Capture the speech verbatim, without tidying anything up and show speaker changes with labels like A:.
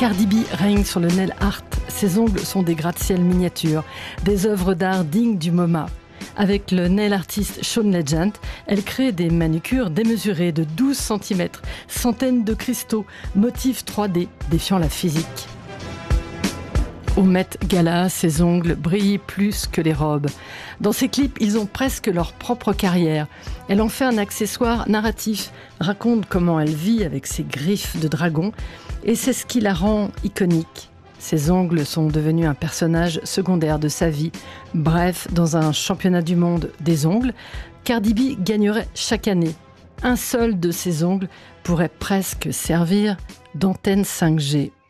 A: Cardi B règne sur le nail art. Ses ongles sont des gratte-ciel miniatures, des œuvres d'art dignes du MoMA. Avec le nail artiste Sean Legend, elle crée des manucures démesurées de douze centimètres, centaines de cristaux, motifs trois D défiant la physique. Au Met Gala, ses ongles brillent plus que les robes. Dans ses clips, ils ont presque leur propre carrière. Elle en fait un accessoire narratif, raconte comment elle vit avec ses griffes de dragon, et c'est ce qui la rend iconique. Ses ongles sont devenus un personnage secondaire de sa vie. Bref, dans un championnat du monde des ongles, Cardi B gagnerait chaque année. Un seul de ses ongles pourrait presque servir d'antenne cinq G.